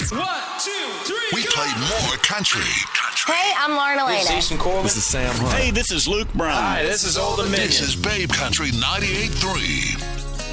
1, 2, 3. We play more country. Hey, I'm Lauren This is Elena. Jason Corbin. This is Sam Hunt. Hey, this is Luke Brown. Hi, this is Old Dominion. This is Babe Country 98.3.